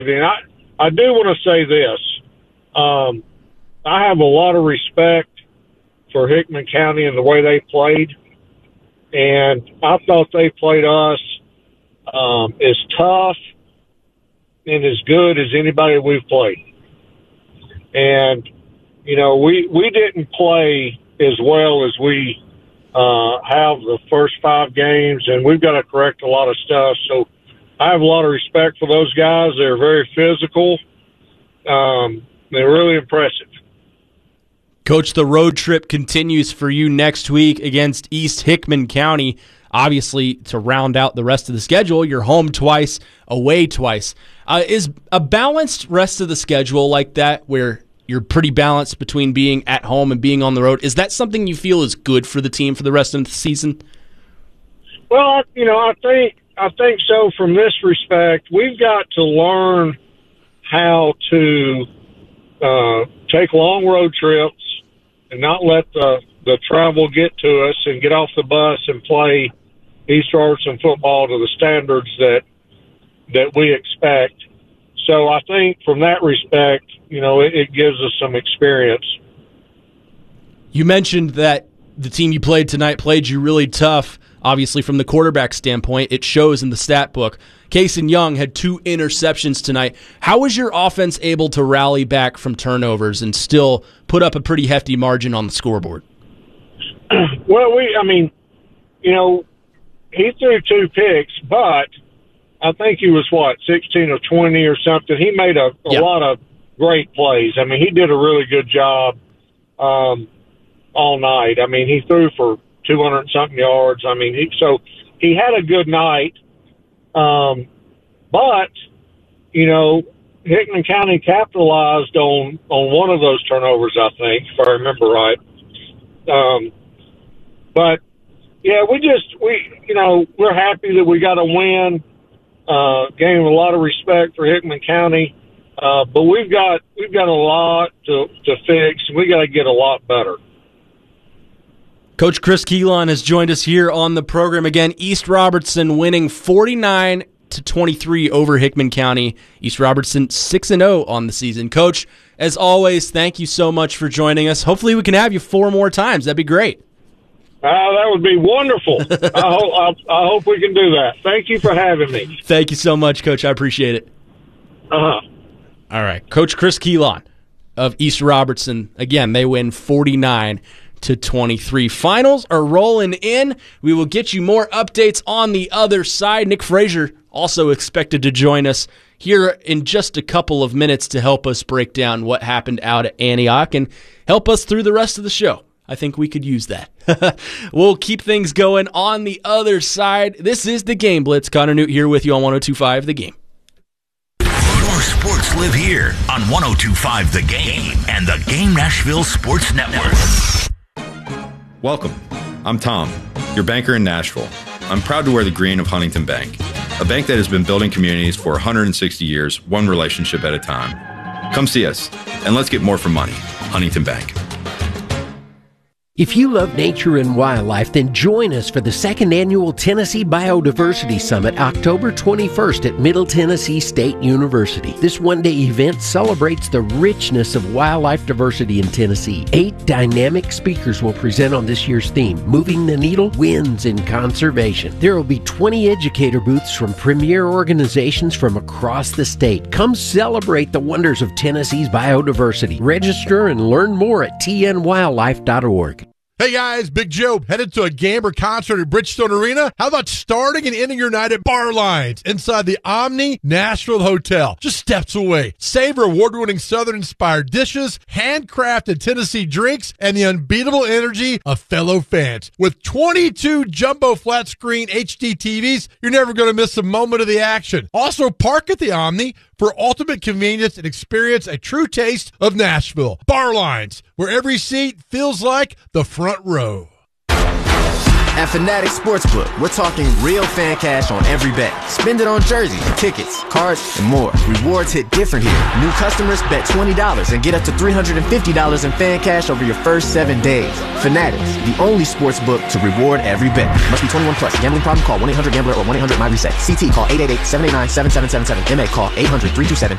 And I do want to say this. I have a lot of respect for Hickman County and the way they played. And I thought they played us as tough and as good as anybody we've played. And, you know, we didn't play as well as we have the first 5 games, and we've got to correct a lot of stuff. So I have a lot of respect for those guys. They're very physical. They're really impressive. Coach, the road trip continues for you next week against East Hickman County. Obviously, to round out the rest of the schedule, you're home twice, away twice. Is a balanced rest of the schedule like that, where you're pretty balanced between being at home and being on the road, is that something you feel is good for the team for the rest of the season? Well, you know, I think so. From this respect, we've got to learn how to take long road trips and not let the travel get to us, and get off the bus and play East Robertson football to the standards that we expect. So I think from that respect, you know, it gives us some experience. You mentioned that the team you played tonight played you really tough. Obviously, from the quarterback standpoint, it shows in the stat book. Kason Young had 2 interceptions tonight. How was your offense able to rally back from turnovers and still put up a pretty hefty margin on the scoreboard? Well, you know, he threw 2 picks, but I think he was, 16 or 20 or something. He made a lot of great plays. I mean, he did a really good job all night. I mean, he threw for 200-something yards. I mean, he had a good night. But, you know, Hickman County capitalized on one of those turnovers, I think, if I remember right. But, yeah, we're happy that we got a win. Gained a lot of respect for Hickman County. But we've got a lot to fix, and we got to get a lot better. Coach Chris Keelan has joined us here on the program again. East Robertson winning 49-23 over Hickman County. East Robertson 6-0 on the season. Coach, as always, thank you so much for joining us. Hopefully we can have you 4 more times. That'd be great. That would be wonderful. I hope we can do that. Thank you for having me. Thank you so much, Coach. I appreciate it. Uh-huh. All right. Coach Chris Keelan of East Robertson. Again, they win 49-23. Finals are rolling in. We will get you more updates on the other side. Nick Frazier also expected to join us here in just a couple of minutes to help us break down what happened out at Antioch and help us through the rest of the show. I think we could use that. We'll keep things going on the other side. This is the Game Blitz. Connor Newt here with you on 102.5 The Game. Your sports live here on 102.5 The Game and the Game Nashville Sports Network. Welcome. I'm Tom, your banker in Nashville. I'm proud to wear the green of Huntington Bank, a bank that has been building communities for 160 years, one relationship at a time. Come see us, and let's get more for money. Huntington Bank. If you love nature and wildlife, then join us for the 2nd Annual Tennessee Biodiversity Summit, October 21st at Middle Tennessee State University. This one-day event celebrates the richness of wildlife diversity in Tennessee. 8 dynamic speakers will present on this year's theme, Moving the Needle, Wins in Conservation. There will be 20 educator booths from premier organizations from across the state. Come celebrate the wonders of Tennessee's biodiversity. Register and learn more at tnwildlife.org. Hey guys, Big Joe, headed to a game or concert at Bridgestone Arena? How about starting and ending your night at Bar Lines inside the Omni Nashville Hotel, just steps away? Savor award-winning Southern-inspired dishes, handcrafted Tennessee drinks, and the unbeatable energy of fellow fans. With 22 jumbo flat-screen HD TVs, you're never going to miss a moment of the action. Also, park at the Omni for ultimate convenience and experience a true taste of Nashville. Bar Lines, where every seat feels like the front row. At Fanatics Sportsbook, we're talking real fan cash on every bet. Spend it on jerseys, tickets, cards, and more. Rewards hit different here. New customers bet $20 and get up to $350 in fan cash over your first 7 days. Fanatics, the only sportsbook to reward every bet. Must be 21 plus. Gambling problem? Call 1-800-GAMBLER or 1-800-MY-RESET. CT, call 888-789-7777. MA, call 800-327